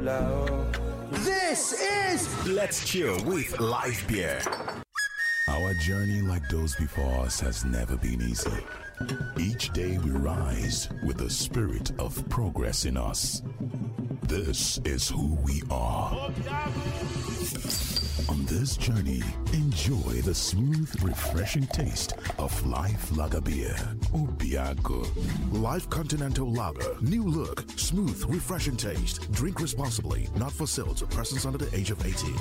This is Let's Chill with Live Beer. Our journey, like those before us, has never been easy. Each day we rise with the spirit of progress in us. This is who we are. On this journey, enjoy the smooth, refreshing taste of Life Lager Beer. Obiago. Life Continental Lager. New look, smooth, refreshing taste. Drink responsibly. Not for sale to persons under the age of 18.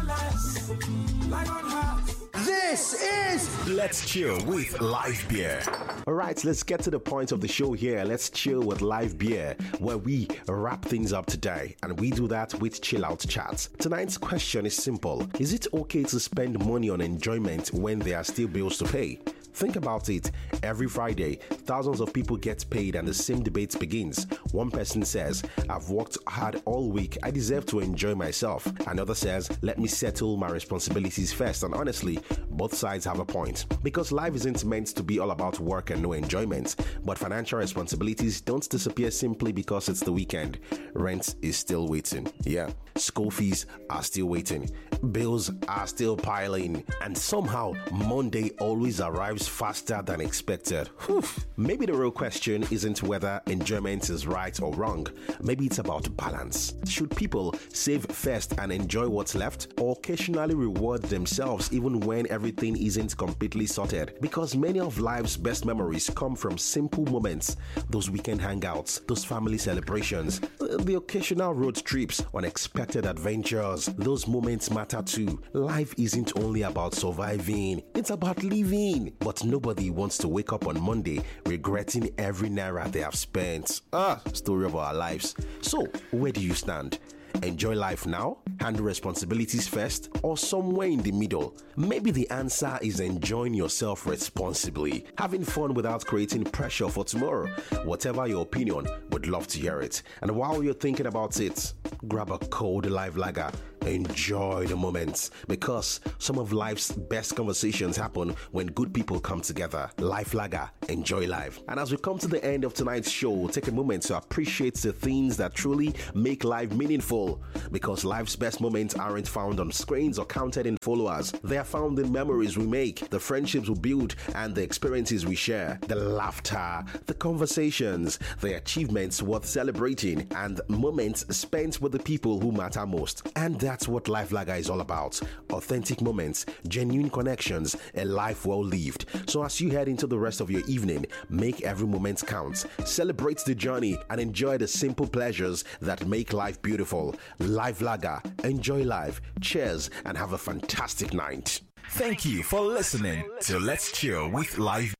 This is Let's Chill with Live Beer. All right, let's get to the point of the show here. Let's chill with Live Beer, where we wrap things up today, and we do that with Chill Out Chats. Tonight's question is simple. Is it okay to spend money on enjoyment when there are still bills to pay? Think about it. Every Friday, thousands of people get paid and the same debate begins. One person says, I've worked hard all week. I deserve to enjoy myself. Another says, let me settle my responsibilities first. And honestly, both sides have a point. Because life isn't meant to be all about work and no enjoyment. But financial responsibilities don't disappear simply because it's the weekend. Rent is still waiting. Yeah. School fees are still waiting. Bills are still piling. And somehow, Monday always arrives faster than expected. Whew. Maybe the real question isn't whether enjoyment is right or wrong. Maybe it's about balance. Should people save first and enjoy what's left, or occasionally reward themselves even when everything isn't completely sorted? Because many of life's best memories come from simple moments. Those weekend hangouts, those family celebrations, the occasional road trips, unexpected adventures. Those moments matter too. Life isn't only about surviving, it's about living. But nobody wants to wake up on Monday regretting every naira they have spent. Story of our lives. So, where do you stand? Enjoy life now, handle responsibilities first, or somewhere in the middle? Maybe the answer is enjoying yourself responsibly, having fun without creating pressure for tomorrow. Whatever your opinion, would love to hear it. And while you're thinking about it, grab a cold Live Lager. Enjoy the moments, because some of life's best conversations happen when good people come together. Life Lager, enjoy life. And as we come to the end of tonight's show, take a moment to appreciate the things that truly make life meaningful, because life's best moments aren't found on screens or counted in followers. They are found in memories we make, the friendships we build, and the experiences we share, the laughter, the conversations, the achievements worth celebrating, and moments spent with the people who matter most. And that's what Life Lager is all about. Authentic moments, genuine connections, a life well lived. So as you head into the rest of your evening, make every moment count. Celebrate the journey and enjoy the simple pleasures that make life beautiful. Life Lager, enjoy life. Cheers and have a fantastic night. Thank you for listening to Let's Chill with Live.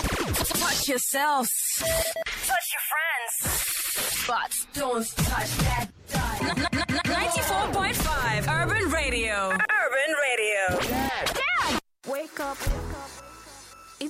Touch yourselves. Touch your friends. But don't touch that dial. 94.5 Urban Radio. Urban Radio. Dad! Wake up.